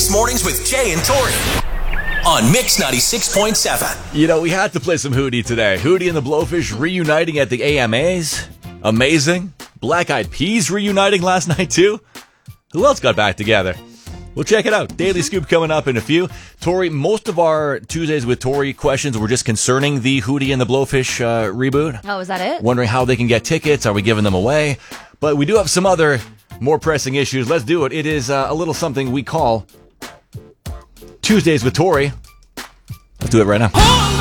Mix Mornings with Jay and Tori on Mix 96.7. You know, we had to play some Hootie today. Hootie and the Blowfish reuniting at the AMAs. Amazing. Black Eyed Peas reuniting last night, too. Who else got back together? Well, check it out. Daily Scoop coming up in a few. Tori, most of our Tuesdays with Tori questions were just concerning the Hootie and the Blowfish reboot. Oh, is that it? Wondering how they can get tickets. Are we giving them away? But we do have some other more pressing issues. Let's do it. It is a little something we call Tuesdays with Tori. Let's do it right now.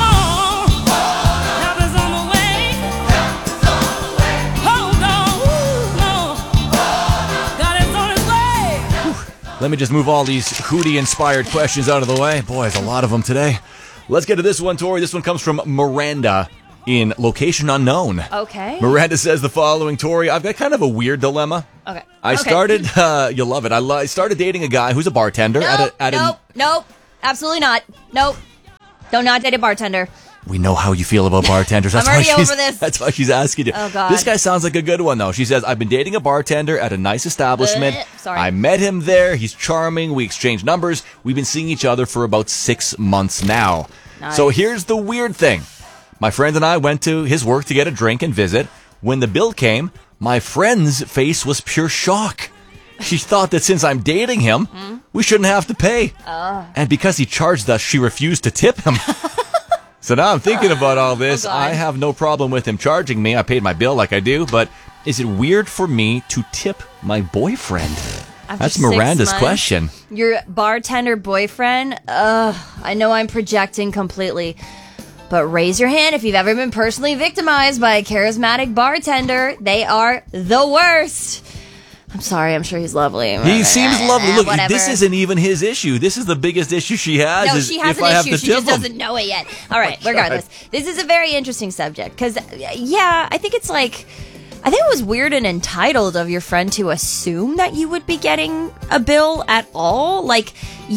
Let me just move all these Hootie-inspired questions out of the way. Boy, there's a lot of them today. Let's get to this one, Tori. This one comes from Miranda in location unknown. Okay. Miranda says the following, Tori, I've got kind of a weird dilemma. Okay. I started, you'll love it. I started dating a guy who's a bartender. Nope. Absolutely not. Nope. Do not date a bartender. We know how you feel about bartenders. I'm already over this. That's why she's asking you. Oh, God. This guy sounds like a good one, though. She says, I've been dating a bartender at a nice establishment. Sorry. I met him there. He's charming. We exchanged numbers. We've been seeing each other for about 6 months now. Nice. So here's the weird thing. My friend and I went to his work to get a drink and visit. When the bill came, my friend's face was pure shock. She thought that since I'm dating him, we shouldn't have to pay. And because he charged us, she refused to tip him. So now I'm thinking about all this. I have no problem with him charging me. I paid my bill like I do, but is it weird for me to tip my boyfriend? That's Miranda's question. Your bartender boyfriend? I know I'm projecting completely, but raise your hand if you've ever been personally victimized by a charismatic bartender. They are the worst. I'm sorry, I'm sure he's lovely. He seems lovely. Look, whatever. This isn't even his issue. This is the biggest issue she has. No, she has an issue. She just doesn't know it yet. All right, regardless. This is a very interesting subject because, I think it's like, I think it was weird and entitled of your friend to assume that you would be getting a bill at all. Like,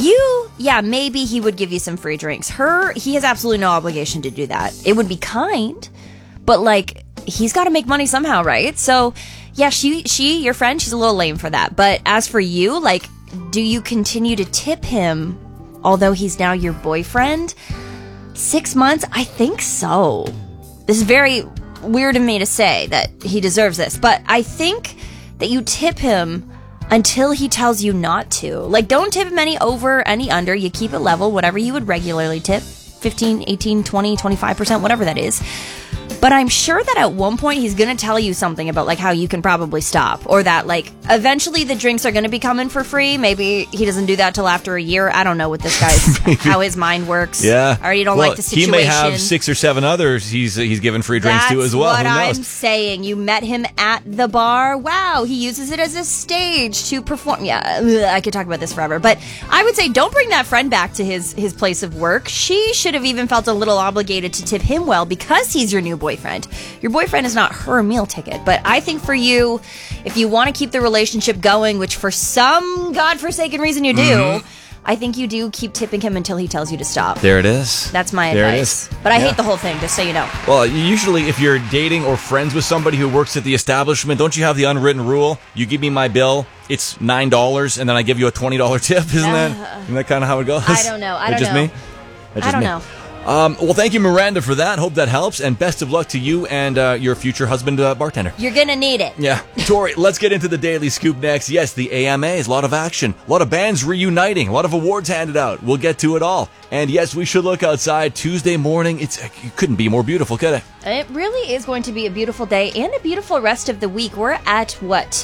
maybe he would give you some free drinks. He has absolutely no obligation to do that. It would be kind, but like, he's got to make money somehow, right? So, yeah, your friend, she's a little lame for that. But as for you, like, do you continue to tip him, although he's now your boyfriend? 6 months? I think so. This is very weird of me to say that he deserves this, but I think that you tip him until he tells you not to. Like, don't tip him any over, any under. You keep it level, whatever you would regularly tip. 15, 18, 20, 25%, whatever that is. But I'm sure that at one point he's going to tell you something about like how you can probably stop, or that like eventually the drinks are going to be coming for free. Maybe he doesn't do that till after a year. I don't know what this guy's how his mind works. Yeah, I already don't like the situation. He may have 6 or 7 others he's given free drinks to as well. That's what Who knows? I'm saying. You met him at the bar. Wow, he uses it as a stage to perform. Yeah, I could talk about this forever. But I would say don't bring that friend back to his place of work. She should have even felt a little obligated to tip him well because he's your new boyfriend. Your boyfriend is not her meal ticket. But I think for you, if you want to keep the relationship going, which for some godforsaken reason you do, I think you do keep tipping him until he tells you to stop. There it is. That's my there advice. But I hate the whole thing, just so you know. Well, usually if you're dating or friends with somebody who works at the establishment, don't you have the unwritten rule? You give me my bill, it's $9, and then I give you a $20 tip. Isn't that kind of how it goes? I don't know. I don't know. Well, thank you, Miranda, for that. Hope that helps, and best of luck to you and your future husband, bartender. You're gonna need it. Yeah. Tori, let's get into the Daily Scoop next. Yes, the AMAs, a lot of action, a lot of bands reuniting, a lot of awards handed out. We'll get to it all. And yes, we should look outside Tuesday morning. It couldn't be more beautiful, could it? It really is going to be a beautiful day and a beautiful rest of the week. We're at,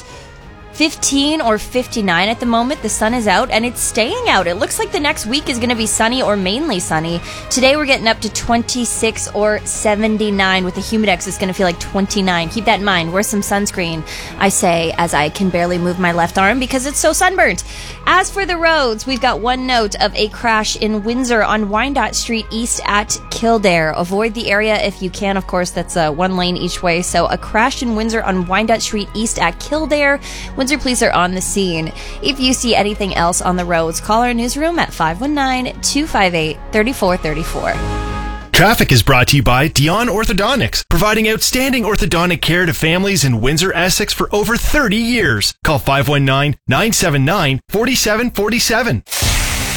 15 or 59 at the moment. The sun is out and it's staying out. It looks like the next week is going to be sunny or mainly sunny. Today we're getting up to 26 or 79 with the humidex. It's going to feel like 29. Keep that in mind. Wear some sunscreen, I say, as I can barely move my left arm because it's so sunburnt. As for the roads, we've got one note of a crash in Windsor on Wyandotte Street east at Kildare. Avoid the area if you can. Of course, that's 1 lane each way. So a crash in Windsor on Wyandotte Street east at Kildare. Windsor police are on the scene. If you see anything else on the roads, call our newsroom at 519-258-3434. Traffic is brought to you by Dion Orthodontics, providing outstanding orthodontic care to families in Windsor, Essex for over 30 years. Call 519-979-4747.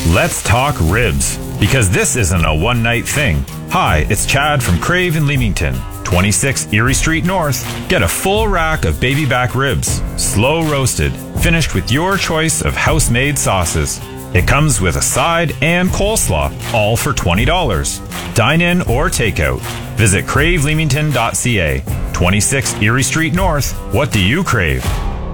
Let's talk ribs, because this isn't a one-night thing. Hi, it's Chad from Crave in Leamington, 26 Erie Street North. Get a full rack of baby back ribs, slow roasted, finished with your choice of house-made sauces. It comes with a side and coleslaw, all for $20. Dine in or takeout. Visit craveleamington.ca. 26 Erie Street North. What do you crave?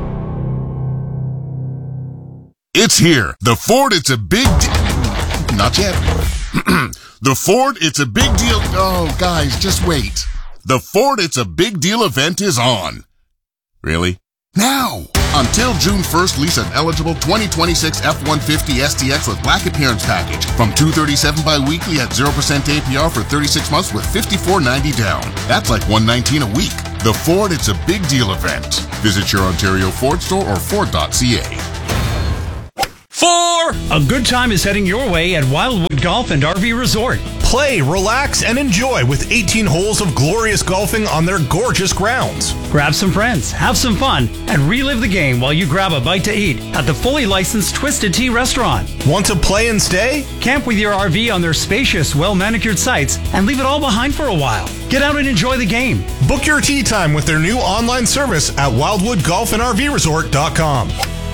It's here. The Ford, it's a big not yet. The Ford, it's a big deal. Oh, guys, just wait. The Ford, it's a big deal event is on. Really? Now! Until June 1st, lease an eligible 2026 F-150 STX with black appearance package from $237 bi-weekly at 0% APR for 36 months with $54.90 down. That's like $119 a week. The Ford, it's a big deal event. Visit your Ontario Ford store or Ford.ca. 4. A good time is heading your way at Wildwood Golf and RV Resort. Play, relax, and enjoy with 18 holes of glorious golfing on their gorgeous grounds. Grab some friends, have some fun, and relive the game while you grab a bite to eat at the fully licensed Twisted Tea restaurant. Want to play and stay? Camp with your RV on their spacious, well-manicured sites and leave it all behind for a while. Get out and enjoy the game. Book your tee time with their new online service at wildwoodgolfandrvresort.com.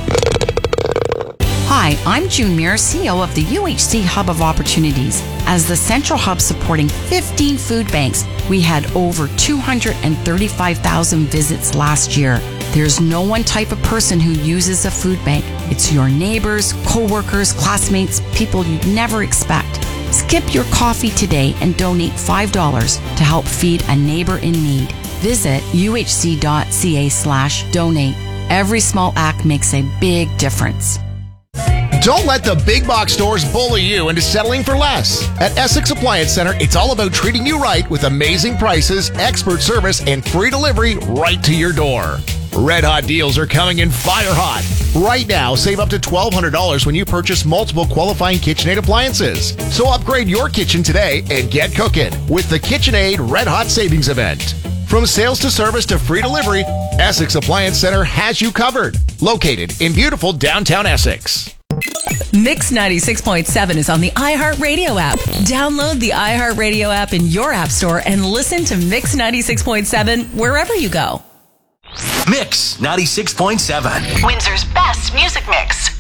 Hi, I'm June Muir, CEO of the UHC Hub of Opportunities. As the central hub supporting 15 food banks, we had over 235,000 visits last year. There's no one type of person who uses a food bank. It's your neighbors, co-workers, classmates, people you'd never expect. Skip your coffee today and donate $5 to help feed a neighbor in need. Visit uhc.ca/donate. Every small act makes a big difference. Don't let the big box stores bully you into settling for less. At Essex Appliance Center, it's all about treating you right with amazing prices, expert service, and free delivery right to your door. Red hot deals are coming in fire hot. Right now, save up to $1,200 when you purchase multiple qualifying KitchenAid appliances. So upgrade your kitchen today and get cooking with the KitchenAid Red Hot Savings Event. From sales to service to free delivery, Essex Appliance Center has you covered. Located in beautiful downtown Essex. Mix 96.7 is on the iHeartRadio app. Download the iHeartRadio app in your app store and listen to Mix 96.7 wherever you go. Mix 96.7. Windsor's best music mix.